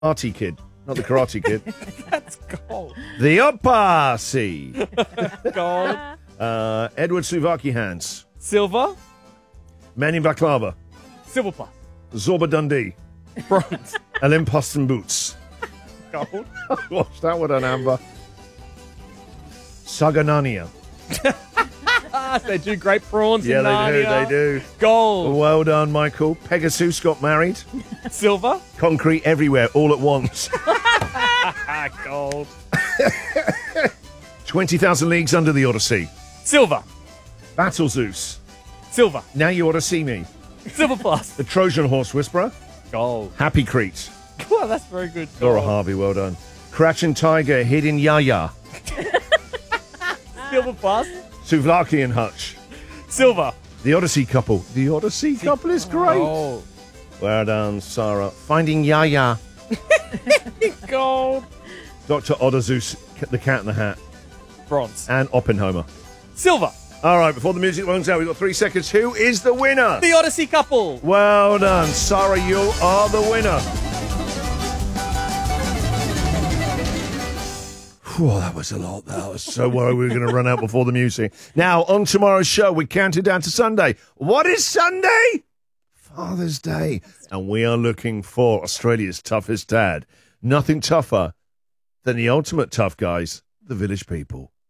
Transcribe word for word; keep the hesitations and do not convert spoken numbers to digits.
Karate Kid, not the Karate Kid. That's gold. The Opasi. Gold. Uh, Edward Suvaki Hands. Silver. Man in Baklava. Silver plus. Zorba Dundee. Bronze. Olympus and Boots. Gold. Watch that one on Amber. Saganania. They do great prawns Yeah, in they do, Narnia. they do. Gold. Well done, Michael. Pegasus got married. Silver. Concrete everywhere, all at once. Gold. twenty thousand Leagues Under the Odyssey. Silver. Battle Zeus. Silver. Now You Ought to See Me. Silver plus. The Trojan Horse Whisperer. Gold. Happy Crete. Wow, that's very good. Laura Gold. Harvey, well done. Crouching Tiger, Hidden Yaya. Silver plus. Souvlaki and Hutch. Silver. The Odyssey Couple. The Odyssey Couple is great. Gold. Well done, Sarah. Finding Yaya. Gold. Doctor Odazus, The Cat in the Hat. Bronze. And Oppenheimer. Silver. All right, before the music runs out, we've got three seconds. Who is the winner? The Odyssey couple. Well done, Sarah. You are the winner. Whew, that was a lot. That I was so worried we were going to run out before the music. Now, on tomorrow's show, we're counting down to Sunday. What is Sunday? Father's Day. And we are looking for Australia's toughest dad. Nothing tougher than the ultimate tough guys, the Village People.